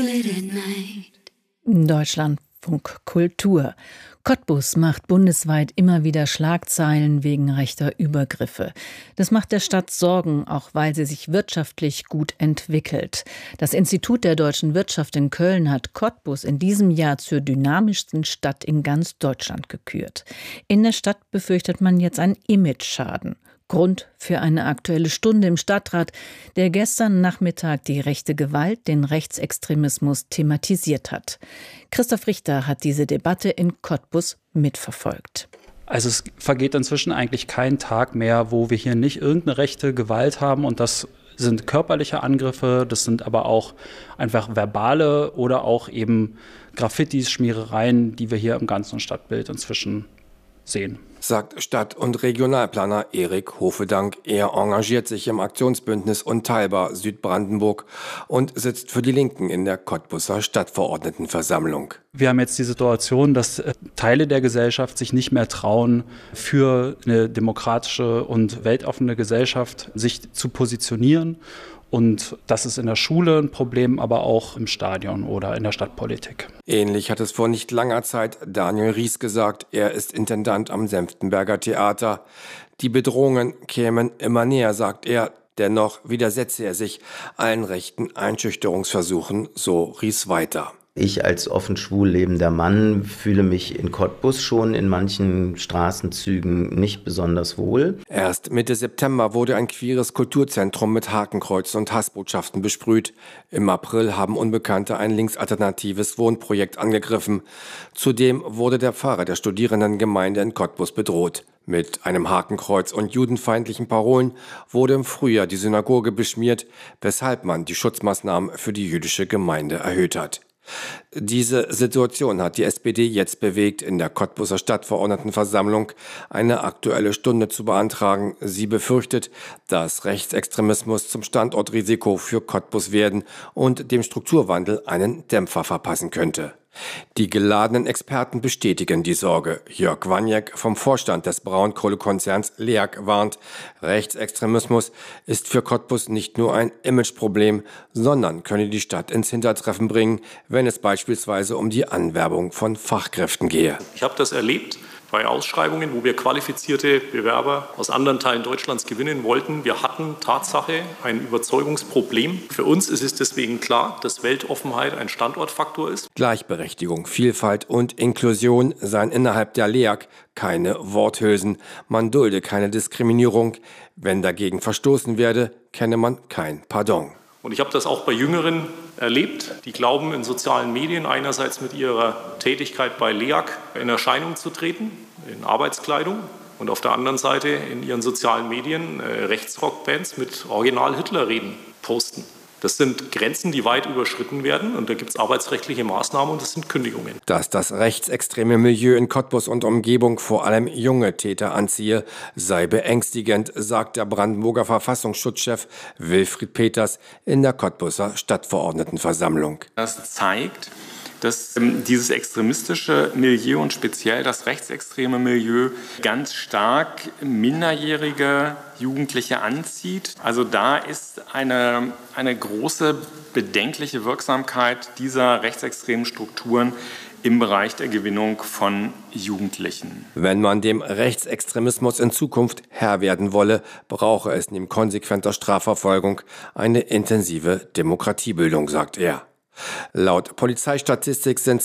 Deutschlandfunk Kultur. Cottbus macht bundesweit immer wieder Schlagzeilen wegen rechter Übergriffe. Das macht der Stadt Sorgen, auch weil sie sich wirtschaftlich gut entwickelt. Das Institut der deutschen Wirtschaft in Köln hat Cottbus in diesem Jahr zur dynamischsten Stadt in ganz Deutschland gekürt. In der Stadt befürchtet man jetzt einen Imageschaden. Grund für eine Aktuelle Stunde im Stadtrat, der gestern Nachmittag die rechte Gewalt, den Rechtsextremismus thematisiert hat. Christoph Richter hat diese Debatte in Cottbus mitverfolgt. Also es vergeht inzwischen eigentlich kein Tag mehr, wo wir hier nicht irgendeine rechte Gewalt haben, und das sind körperliche Angriffe, das sind aber auch einfach verbale oder auch eben Graffitis, Schmierereien, die wir hier im ganzen Stadtbild inzwischen sehen. Sagt Stadt- und Regionalplaner Erik Hofedank. Er engagiert sich im Aktionsbündnis Unteilbar Südbrandenburg und sitzt für die Linken in der Cottbuser Stadtverordnetenversammlung. Wir haben jetzt die Situation, dass Teile der Gesellschaft sich nicht mehr trauen, für eine demokratische und weltoffene Gesellschaft sich zu positionieren. Und das ist in der Schule ein Problem, aber auch im Stadion oder in der Stadtpolitik. Ähnlich hat es vor nicht langer Zeit Daniel Ries gesagt. Er ist Intendant am Senftenberger Theater. Die Bedrohungen kämen immer näher, sagt er. Dennoch widersetze er sich allen rechten Einschüchterungsversuchen, so Ries weiter. Ich als offen schwul lebender Mann fühle mich in Cottbus schon in manchen Straßenzügen nicht besonders wohl. Erst Mitte September wurde ein queeres Kulturzentrum mit Hakenkreuzen und Hassbotschaften besprüht. Im April haben Unbekannte ein linksalternatives Wohnprojekt angegriffen. Zudem wurde der Pfarrer der Studierendengemeinde in Cottbus bedroht. Mit einem Hakenkreuz und judenfeindlichen Parolen wurde im Frühjahr die Synagoge beschmiert, weshalb man die Schutzmaßnahmen für die jüdische Gemeinde erhöht hat. Diese Situation hat die SPD jetzt bewegt, in der Cottbuser Stadtverordnetenversammlung eine Aktuelle Stunde zu beantragen. Sie befürchtet, dass Rechtsextremismus zum Standortrisiko für Cottbus werden und dem Strukturwandel einen Dämpfer verpassen könnte. Die geladenen Experten bestätigen die Sorge. Jörg Waniek vom Vorstand des Braunkohlekonzerns LEAG warnt, Rechtsextremismus ist für Cottbus nicht nur ein Imageproblem, sondern könne die Stadt ins Hintertreffen bringen, wenn es beispielsweise um die Anwerbung von Fachkräften gehe. Ich habe das erlebt bei Ausschreibungen, wo wir qualifizierte Bewerber aus anderen Teilen Deutschlands gewinnen wollten. Wir hatten Tatsache ein Überzeugungsproblem. Für uns ist es deswegen klar, dass Weltoffenheit ein Standortfaktor ist. Gleichberechtigung, Vielfalt und Inklusion seien innerhalb der LEAG keine Worthülsen. Man dulde keine Diskriminierung. Wenn dagegen verstoßen werde, kenne man kein Pardon. Und ich habe das auch bei Jüngeren erlebt, die glauben, in sozialen Medien einerseits mit ihrer Tätigkeit bei LEAG in Erscheinung zu treten, in Arbeitskleidung, und auf der anderen Seite in ihren sozialen Medien Rechtsrockbands mit Original-Hitler-Reden posten. Das sind Grenzen, die weit überschritten werden, und da gibt es arbeitsrechtliche Maßnahmen und das sind Kündigungen. Dass das rechtsextreme Milieu in Cottbus und Umgebung vor allem junge Täter anziehe, sei beängstigend, sagt der Brandenburger Verfassungsschutzchef Wilfried Peters in der Cottbuser Stadtverordnetenversammlung. Das zeigt, dass dieses extremistische Milieu und speziell das rechtsextreme Milieu ganz stark minderjährige Jugendliche anzieht. Also da ist eine große bedenkliche Wirksamkeit dieser rechtsextremen Strukturen im Bereich der Gewinnung von Jugendlichen. Wenn man dem Rechtsextremismus in Zukunft Herr werden wolle, brauche es neben konsequenter Strafverfolgung eine intensive Demokratiebildung, sagt er. Laut Polizeistatistik sind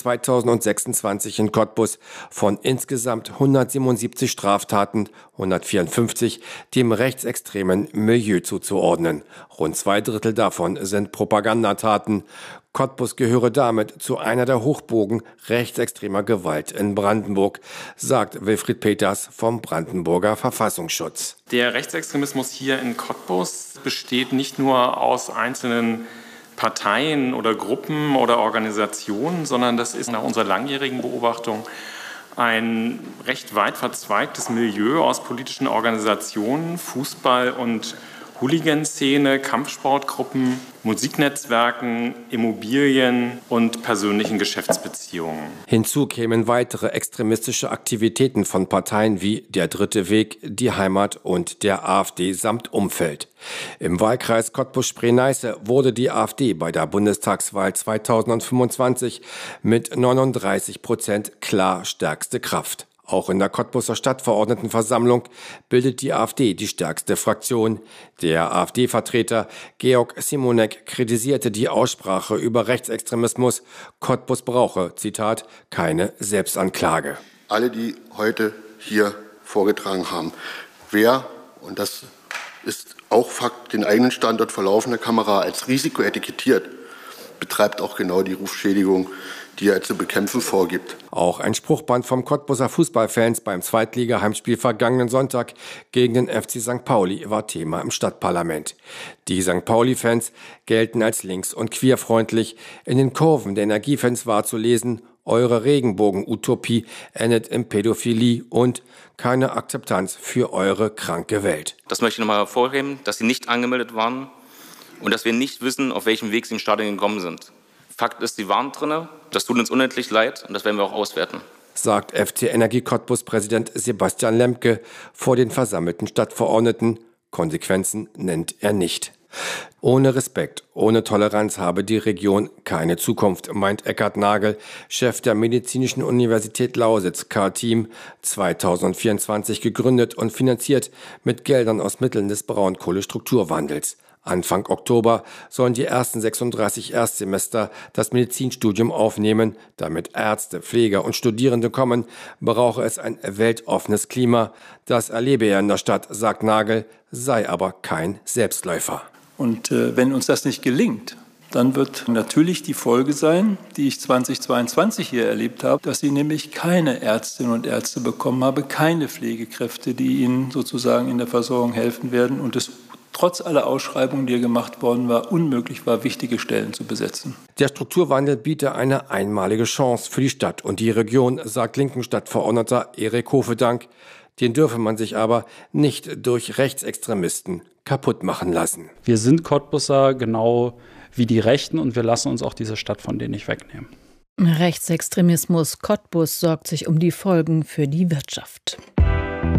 2026 in Cottbus von insgesamt 177 Straftaten 154 dem rechtsextremen Milieu zuzuordnen. Rund 2/3 davon sind Propagandataten. Cottbus gehöre damit zu einer der Hochburgen rechtsextremer Gewalt in Brandenburg, sagt Wilfried Peters vom Brandenburger Verfassungsschutz. Der Rechtsextremismus hier in Cottbus besteht nicht nur aus einzelnen Parteien oder Gruppen oder Organisationen, sondern das ist nach unserer langjährigen Beobachtung ein recht weit verzweigtes Milieu aus politischen Organisationen, Fußball- und Hooligan-Szene, Kampfsportgruppen, Musiknetzwerken, Immobilien und persönlichen Geschäftsbeziehungen. Hinzu kämen weitere extremistische Aktivitäten von Parteien wie der Dritte Weg, die Heimat und der AfD samt Umfeld. Im Wahlkreis Cottbus-Spree-Neiße wurde die AfD bei der Bundestagswahl 2025 mit 39% klar stärkste Kraft. Auch in der Cottbuser Stadtverordnetenversammlung bildet die AfD die stärkste Fraktion. Der AfD-Vertreter Georg Simonek kritisierte die Aussprache über Rechtsextremismus. Cottbus brauche, Zitat, keine Selbstanklage. Alle, die heute hier vorgetragen haben, wer, und das ist auch Fakt, den eigenen Standort vor laufender Kamera als Risiko etikettiert, betreibt auch genau die Rufschädigung, die er zu bekämpfen vorgibt. Auch ein Spruchband vom Cottbuser Fußballfans beim Zweitliga-Heimspiel vergangenen Sonntag gegen den FC St. Pauli war Thema im Stadtparlament. Die St. Pauli-Fans gelten als links- und queerfreundlich. In den Kurven der Energiefans war zu lesen: Eure Regenbogen-Utopie endet in Pädophilie und keine Akzeptanz für eure kranke Welt. Das möchte ich nochmal hervorheben, dass sie nicht angemeldet waren und dass wir nicht wissen, auf welchem Weg sie ins Stadion gekommen sind. Fakt ist, sie waren drin. Das tut uns unendlich leid und das werden wir auch auswerten, sagt FC Energie Cottbus-Präsident Sebastian Lemke vor den versammelten Stadtverordneten. Konsequenzen nennt er nicht. Ohne Respekt, ohne Toleranz habe die Region keine Zukunft, meint Eckhard Nagel, Chef der Medizinischen Universität Lausitz, K-Team, 2024 gegründet und finanziert mit Geldern aus Mitteln des Braunkohlestrukturwandels. Anfang Oktober sollen die ersten 36 Erstsemester das Medizinstudium aufnehmen. Damit Ärzte, Pfleger und Studierende kommen, brauche es ein weltoffenes Klima. Das erlebe er in der Stadt, sagt Nagel, sei aber kein Selbstläufer. Und wenn uns das nicht gelingt, dann wird natürlich die Folge sein, die ich 2022 hier erlebt habe, dass sie nämlich keine Ärztinnen und Ärzte bekommen habe, keine Pflegekräfte, die ihnen sozusagen in der Versorgung helfen werden und es trotz aller Ausschreibungen, die hier gemacht worden war, unmöglich war, wichtige Stellen zu besetzen. Der Strukturwandel biete eine einmalige Chance für die Stadt und die Region, sagt Linken-Stadtverordneter Erik Hofedank. Den dürfe man sich aber nicht durch Rechtsextremisten kaputt machen lassen. Wir sind Cottbuser genau wie die Rechten und wir lassen uns auch diese Stadt von denen nicht wegnehmen. Rechtsextremismus Cottbus sorgt sich um die Folgen für die Wirtschaft.